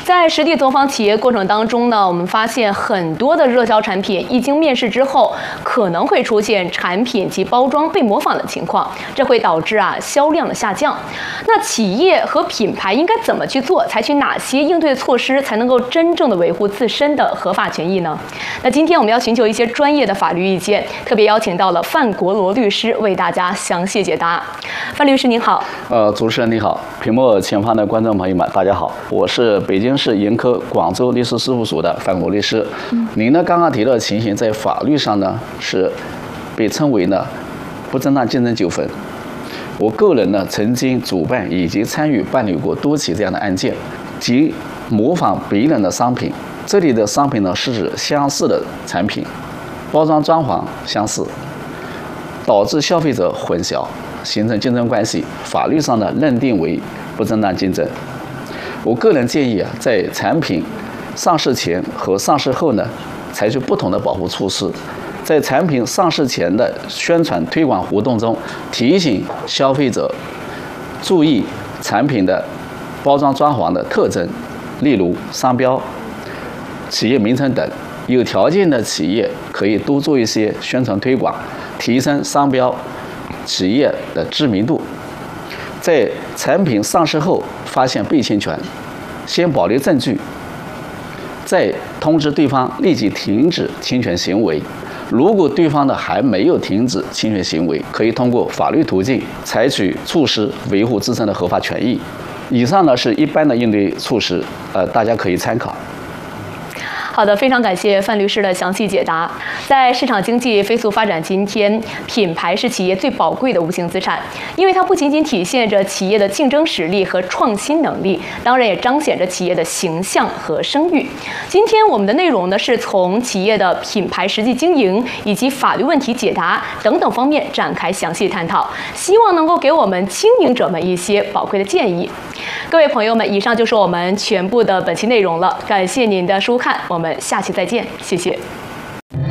在实地走访企业过程当中呢，我们发现很多的热销产品一经面世之后，可能会出现产品及包装被模仿的情况，这会导致销量的下降。那企业和品牌应该怎么去做？采取哪些应对措施才能够真正的维护自身的合法权益呢？那今天我们要寻求一些专业的法律意见，特别邀请到了范国罗律师为大家详细解答。范律师您好。 主持人你好，屏幕前方的观众朋友们大家好，我是北京市盈科广州律师事务所的范国律师。您呢刚刚提到的情形，在法律上呢是被称为呢不正当竞争纠纷。我个人呢曾经主办以及参与办理过多起这样的案件，即模仿别人的商品。这里的商品呢是指相似的产品，包装装潢相似，导致消费者混淆，形成竞争关系，法律上呢认定为不正当竞争。我个人建议在产品上市前和上市后呢，采取不同的保护措施。在产品上市前的宣传推广活动中，提醒消费者注意产品的包装装潢的特征，例如商标、企业名称等。有条件的企业可以多做一些宣传推广，提升商标、企业的知名度。在产品上市后发现被侵权，先保留证据，再通知对方立即停止侵权行为。如果对方还没有停止侵权行为，可以通过法律途径采取措施维护自身的合法权益。以上呢是一般的应对措施，大家可以参考。 好的，非常感谢范律师的详细解答。在市场经济飞速发展今天，品牌是企业最宝贵的无形资产，因为它不仅仅体现着企业的竞争实力和创新能力，当然也彰显着企业的形象和声誉。今天我们的内容呢，是从企业的品牌实际经营以及法律问题解答等等方面展开详细探讨，希望能够给我们经营者们一些宝贵的建议。各位朋友们，以上就是我们全部的本期内容了，感谢您的收看，我们下期再见，谢谢。